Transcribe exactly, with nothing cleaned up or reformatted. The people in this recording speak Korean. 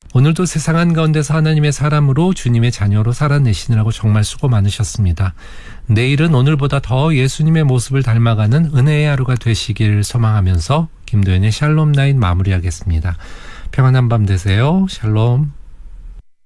오늘도 세상 한가운데서 하나님의 사람으로 주님의 자녀로 살아내시느라고 정말 수고 많으셨습니다. 내일은 오늘보다 더 예수님의 모습을 닮아가는 은혜의 하루가 되시길 소망하면서 김도현의 샬롬 나인 마무리하겠습니다. 평안한 밤 되세요. 샬롬.